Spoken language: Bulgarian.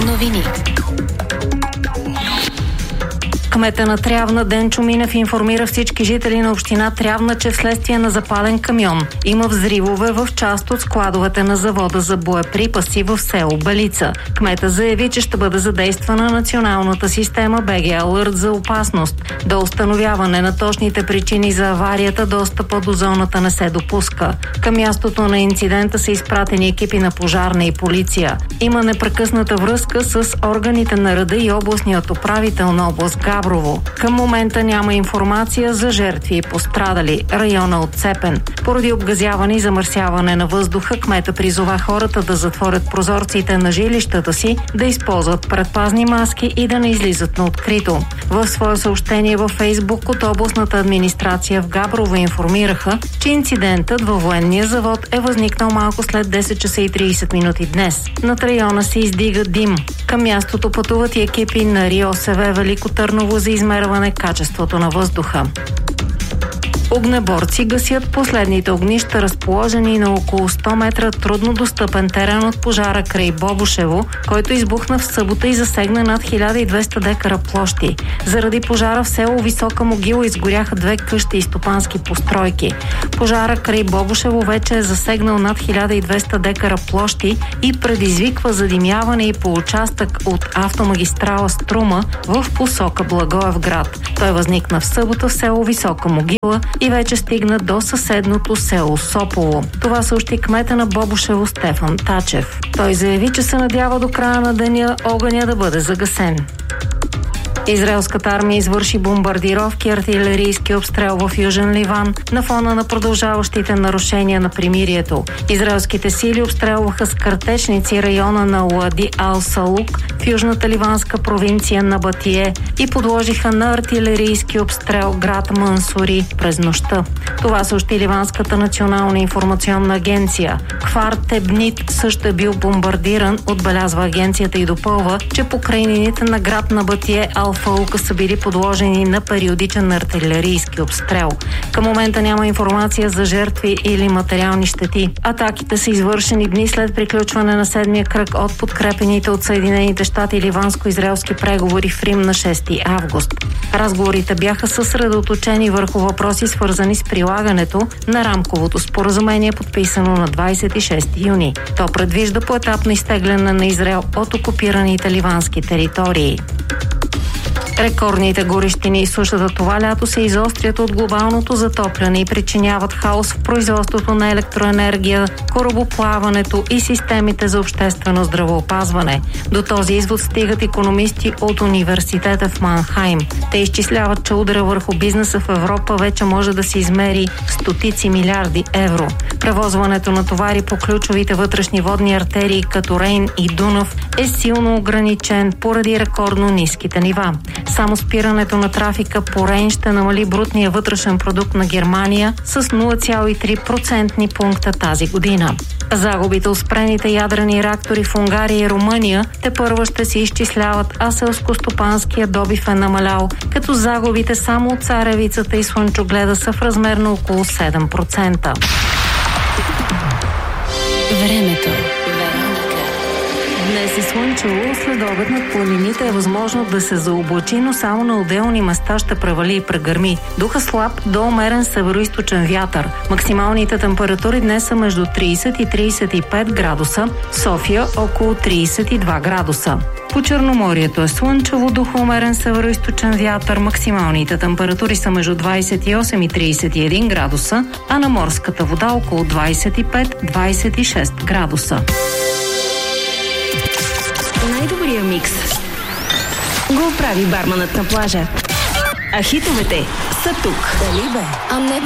Новини. Кмета на Трявна Денчо Минев информира всички жители на община Трявна, че вследствие на запален камион има взривове в част от складовете на завода за боеприпаси в село Белица. Кмета заяви, че ще бъде задействана националната система БГ Алърт за опасност. До установяване на точните причини за аварията достъпа до зоната не се допуска. Към мястото на инцидента са изпратени екипи на пожарна и полиция. Има непрекъсната връзка с органите на реда и областният управител на област Габрово. Към момента няма информация за жертви и пострадали. Района отцепен. Поради обгазяване и замърсяване на въздуха, кмета призова хората да затворят прозорците на жилищата си, да използват предпазни маски и да не излизат на открито. В свое съобщение във Фейсбук от областната администрация в Габрово информираха, че инцидентът във военния завод е възникнал малко след 10 часа и 30 минути днес. Над района се издига дим. Към мястото пътуват и екипи на РИОСВ Велико Търново за измерване качеството на въздуха. Огнеборци гасят последните огнища, разположени на около 100 метра трудно достъпен терен от пожара край Бобошево, който избухна в събота и засегна над 1200 декара площи. Заради пожара в село Висока могила изгоряха 2 къщи и стопански постройки. Пожара край Бобошево вече е засегнал над 1200 декара площи и предизвиква задимяване и по участък от автомагистрала Струма в посока Благоевград. Той възникна в събота в село Висока могила и вече стигна до съседното село Сополо. Това съобщи кмета на Бобошево Стефан Тачев. Той заяви, че се надява до края на деня огъня да бъде загасен. Израелската армия извърши бомбардировки и артилерийски обстрел в Южен Ливан на фона на продължаващите нарушения на примирието. Израелските сили обстрелваха с картечници района на Уади Ал-Салук в южната ливанска провинция Набатие и подложиха на артилерийски обстрел град Мансури през нощта. Това съобщи Ливанската национална информационна агенция. Кфар Тебнит също е бил бомбардиран, отбелязва агенцията и допълва, че покрайнините на град Набатие Ал-Фаука са били подложени на периодичен артилерийски обстрел. Към момента няма информация за жертви или материални щети. Атаките са извършени дни след приключване на 7-я кръг от подкрепените от Съединените щати ливанско-израелски преговори в Рим на 6 август. Разговорите бяха съсредоточени върху въпроси, свързани с прилагането на рамковото споразумение, подписано на 26 юни. То предвижда поетапно изтегляне на Израел от окупираните ливански територии. Рекордните горещини и сушата това лято се изострят от глобалното затопляне и причиняват хаос в производството на електроенергия, корабоплаването и системите за обществено здравеопазване. До този извод стигат икономисти от университета в Манхайм. Те изчисляват, че удара върху бизнеса в Европа вече може да се измери в стотици милиарди евро. Превозването на товари по ключовите вътрешни водни артерии като Рейн и Дунав е силно ограничен поради рекордно ниските нива. Само спирането на трафика по Рейн ще намали брутния вътрешен продукт на Германия с 0,3% пункта тази година. Загубите от спрените ядрени реактори в Унгария и Румъния тепърва ще се изчисляват, а селскостопанския добив е намалял, като загубите само от царевицата и слънчогледа са в размер на около 7%. Времето. Днес е слънчево, след обед над планините е възможно да се заоблачи, но само на отделни места ще превали и прегърми. Духа слаб до умерен североизточен вятър. Максималните температури днес са между 30 и 35 градуса, София около 32 градуса. По Черноморието е слънчево, духа умерен североизточен вятър. Максималните температури са между 28 и 31 градуса, а на морската вода около 25-26 градуса. Най-добрия микс го прави барманът на плажа. А хитовете са тук. Дали бе?